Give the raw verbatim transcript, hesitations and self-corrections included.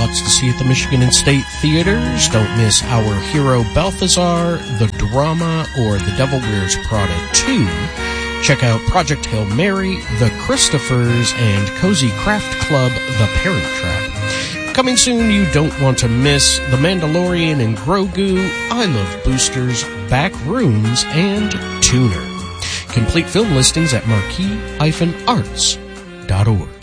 Lots to see at the Michigan and State Theaters. Don't miss Our Hero Balthazar, The Drama, or The Devil Wears Prada two. Check out Project Hail Mary, The Christophers, and Cozy Craft Club, The Parent Trap. Coming soon, you don't want to miss The Mandalorian and Grogu, I Love Boosters, Back Rooms, and Tuner. Complete film listings at marquee dash arts dot org.